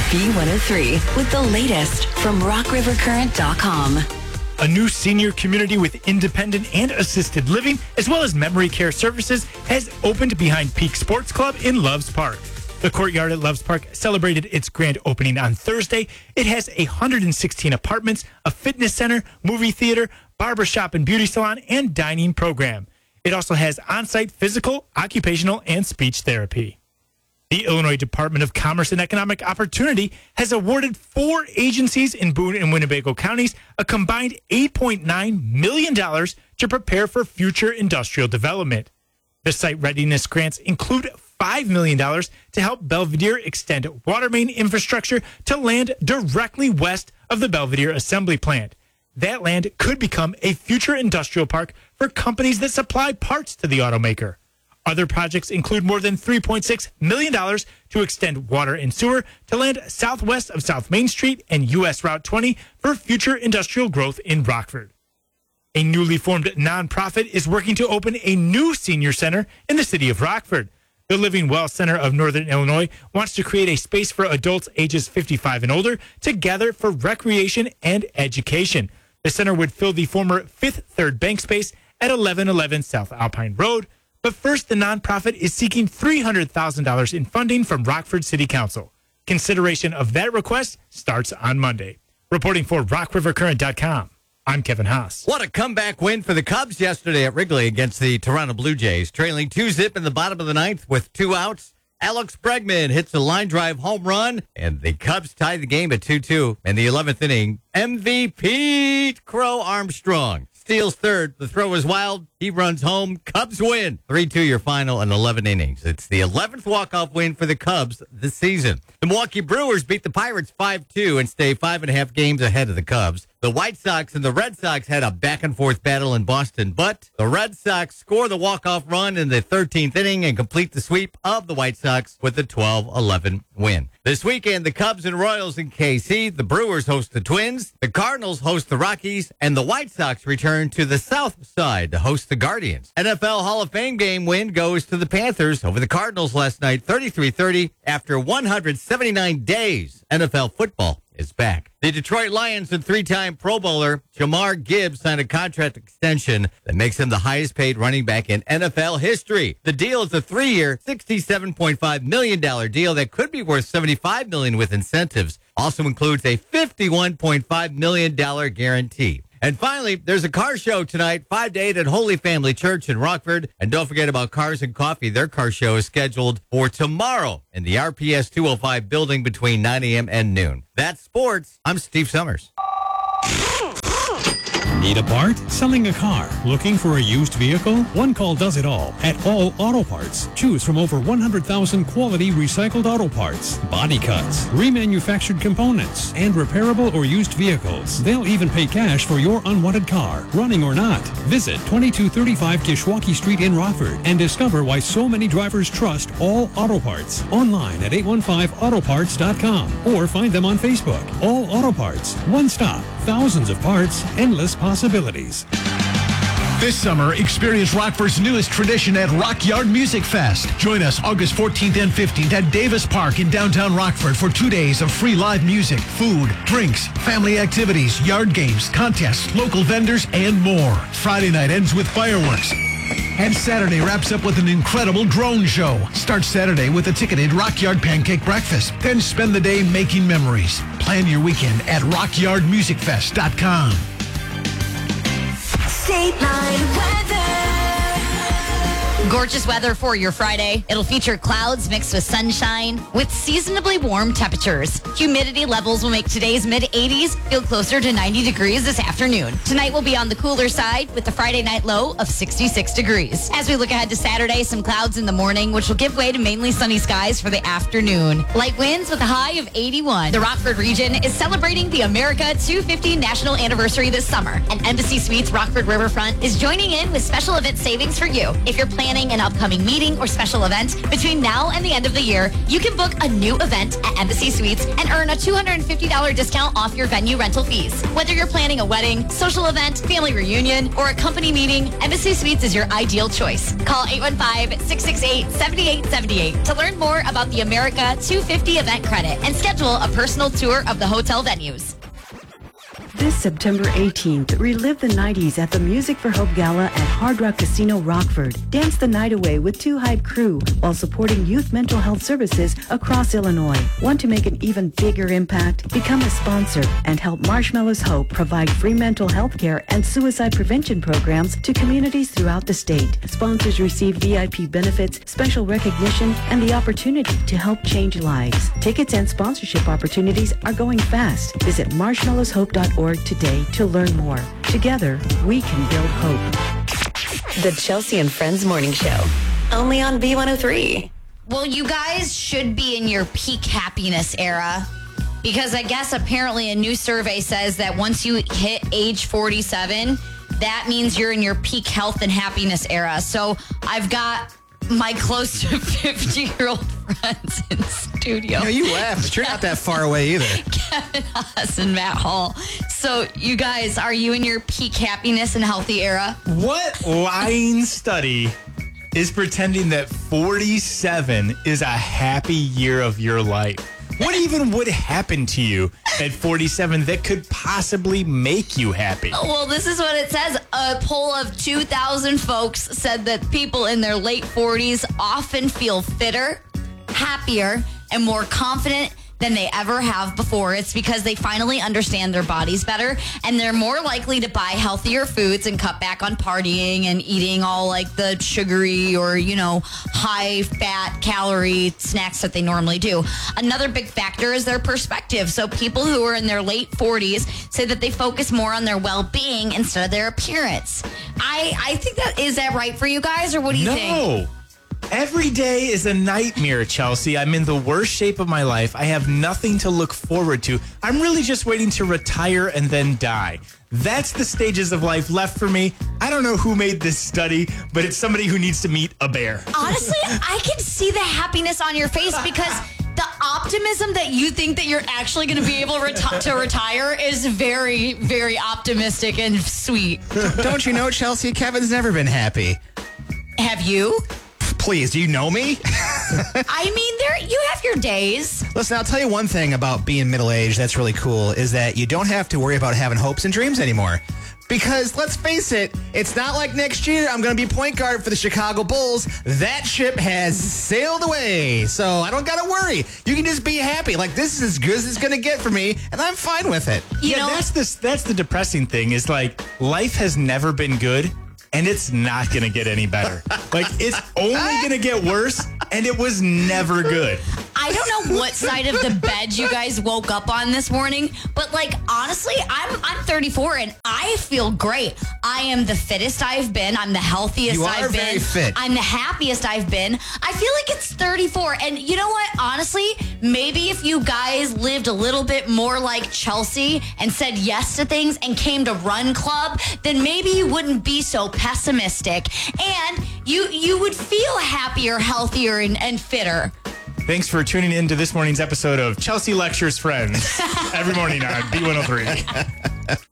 B103 with the latest from RockRiverCurrent.com. A new senior community with independent and assisted living, as well as memory care services, has opened behind Peak Sports Club in Loves Park. The courtyard at Loves Park celebrated its grand opening on Thursday. It has 116 apartments, a fitness center, movie theater, barbershop and beauty salon, and dining program. It also has on-site physical, occupational, and speech therapy. The Illinois Department of Commerce and Economic Opportunity has awarded 4 agencies in Boone and Winnebago counties a combined $8.9 million to prepare for future industrial development. The site readiness grants include $5 million to help Belvidere extend water main infrastructure to land directly west of the Belvidere Assembly Plant. That land could become a future industrial park for companies that supply parts to the automaker. Other projects include more than $3.6 million to extend water and sewer to land southwest of South Main Street and U.S. Route 20 for future industrial growth in Rockford. A newly formed nonprofit is working to open a new senior center in the city of Rockford. The Living Well Center of Northern Illinois wants to create a space for adults ages 55 and older to gather for recreation and education. The center would fill the former Fifth Third Bank space at 1111 South Alpine Road. But first, the nonprofit is seeking $300,000 in funding from Rockford City Council. Consideration of that request starts on Monday. Reporting for RockRiverCurrent.com, I'm Kevin Haas. What a comeback win for the Cubs yesterday at Wrigley against the Toronto Blue Jays. Trailing 2-0 in the bottom of the ninth with 2 outs. Alex Bregman hits a line drive home run, and the Cubs tie the game at 2-2. In the 11th inning, MVP Crow Armstrong steals third. The throw is wild. He runs home. Cubs win. 3-2 your final in 11 innings. It's the 11th walk-off win for the Cubs this season. The Milwaukee Brewers beat the Pirates 5-2 and stay 5.5 games ahead of the Cubs. The White Sox and the Red Sox had a back-and-forth battle in Boston, but the Red Sox score the walk-off run in the 13th inning and complete the sweep of the White Sox with a 12-11 win. This weekend, the Cubs and Royals in KC, the Brewers host the Twins, the Cardinals host the Rockies, and the White Sox return to the South Side to host the Guardians. NFL Hall of Fame game win goes to the Panthers over the Cardinals last night, 33-30. After 179 days, NFL football is back. The Detroit Lions and 3-time Pro Bowler Jamar Gibbs signed a contract extension that makes him the highest paid running back in NFL history. The deal is a 3-year, $67.5 million deal that could be worth $75 million with incentives. Also includes a $51.5 million guarantee. And finally, there's a car show tonight, 5 to 8 at Holy Family Church in Rockford. And don't forget about Cars and Coffee. Their car show is scheduled for tomorrow in the RPS 205 building between 9 a.m. and noon. That's sports. I'm Steve Summers. Need a part? Selling a car? Looking for a used vehicle? One call does it all at All Auto Parts. Choose from over 100,000 quality recycled auto parts, body cuts, remanufactured components, and repairable or used vehicles. They'll even pay cash for your unwanted car, running or not. Visit 2235 Kishwaukee Street in Rockford and discover why so many drivers trust All Auto Parts. Online at 815autoparts.com or find them on Facebook. All Auto Parts. One stop. Thousands of parts. Endless possibilities. This summer, experience Rockford's newest tradition at Rock Yard Music Fest. Join us August 14th and 15th at Davis Park in downtown Rockford for 2 days of free live music, food, drinks, family activities, yard games, contests, local vendors, and more. Friday night ends with fireworks. And Saturday wraps up with an incredible drone show. Start Saturday with a ticketed Rock Yard Pancake Breakfast. Then spend the day making memories. Plan your weekend at rockyardmusicfest.com. State Line weather. Gorgeous weather for your Friday. It'll feature clouds mixed with sunshine with seasonably warm temperatures. Humidity levels will make today's mid-80s feel closer to 90 degrees this afternoon. Tonight will be on the cooler side with the Friday night low of 66 degrees. As we look ahead to Saturday, some clouds in the morning, which will give way to mainly sunny skies for the afternoon. Light winds with a high of 81. The Rockford region is celebrating the America 250 National Anniversary this summer, and Embassy Suites Rockford Riverfront is joining in with special event savings for you. If you're planning planning an upcoming meeting or special event between now and the end of the year, you can book a new event at Embassy Suites and earn a $250 discount off your venue rental fees. Whether you're planning a wedding, social event, family reunion, or a company meeting, Embassy Suites is your ideal choice. Call 815-668-7878 to learn more about the America 250 event credit and schedule a personal tour of the hotel venues. This September 18th, relive the 90s at the Music for Hope Gala at Hard Rock Casino Rockford. Dance the night away with Two Hype Crew while supporting youth mental health services across Illinois. Want to make an even bigger impact? Become a sponsor and help Marshmallows Hope provide free mental health care and suicide prevention programs to communities throughout the state. Sponsors receive VIP benefits, special recognition, and the opportunity to help change lives. Tickets and sponsorship opportunities are going fast. Visit marshmallowshope.org today to learn more. Together, we can build hope. The Chelsea and Friends Morning Show. Only on B103. Well, you guys should be in your peak happiness era because I guess apparently a new survey says that once you hit age 47, that means you're in your peak health and happiness era. So I've got my close to 50-year-old friends in studio. You laugh, but you're not that far away either. Kevin Haas and Matt Hall. So you guys, are you in your peak happiness and healthy era? What lying study is pretending that 47 is a happy year of your life? What even would happen to you at 47 that could possibly make you happy? Well, this is what it says. A poll of 2,000 folks said that people in their late 40s often feel fitter, happier, and more confident than they ever have before. It's because they finally understand their bodies better and they're more likely to buy healthier foods and cut back on partying and eating all like the sugary or, high fat calorie snacks that they normally do. Another big factor is their perspective. So people who are in their late 40s say that they focus more on their well-being instead of their appearance. I think is that right for you guys, or what do you think? No. Every day is a nightmare, Chelsea. I'm in the worst shape of my life. I have nothing to look forward to. I'm really just waiting to retire and then die. That's the stages of life left for me. I don't know who made this study, but it's somebody who needs to meet a bear. Honestly, I can see the happiness on your face because the optimism that you think that you're actually going to be able to retire is very, very optimistic and sweet. Don't you know, Chelsea? Kevin's never been happy. Have you? Please, do you know me? I mean, you have your days. Listen, I'll tell you one thing about being middle-aged that's really cool is that you don't have to worry about having hopes and dreams anymore. Because, let's face it, it's not like next year I'm going to be point guard for the Chicago Bulls. That ship has sailed away. So I don't got to worry. You can just be happy. Like, this is as good as it's going to get for me, and I'm fine with it. That's the depressing thing is like life has never been good. And it's not going to get any better. Like, it's only going to get worse, and it was never good. I don't know what side of the bed you guys woke up on this morning, but like honestly, I'm 34 and I feel great. I am the fittest I've been. I'm the healthiest I've been. Very fit. I'm the happiest I've been. I feel like it's 34. And you know what? Honestly, maybe if you guys lived a little bit more like Chelsea and said yes to things and came to Run Club, then maybe you wouldn't be so pessimistic and you would feel happier, healthier, and fitter. Thanks for tuning in to this morning's episode of Chelsea Lectures Friends every morning on B103.